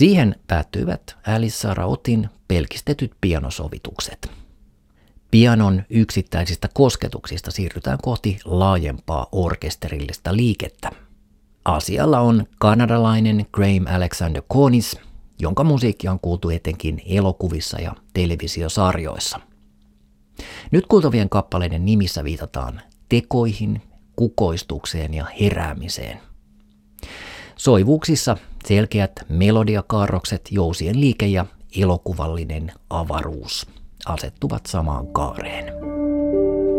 Siihen päättyivät Alice Saraotin pelkistetyt pianosovitukset. Pianon yksittäisistä kosketuksista siirrytään kohti laajempaa orkesterillista liikettä. Asialla on kanadalainen Graham Alexander Cornish, jonka musiikki on kuultu etenkin elokuvissa ja televisiosarjoissa. Nyt kuultavien kappaleiden nimissä viitataan tekoihin, kukoistukseen ja heräämiseen. Soivuuksissa selkeät melodiakaarrokset, jousien liike ja elokuvallinen avaruus asettuvat samaan kaareen.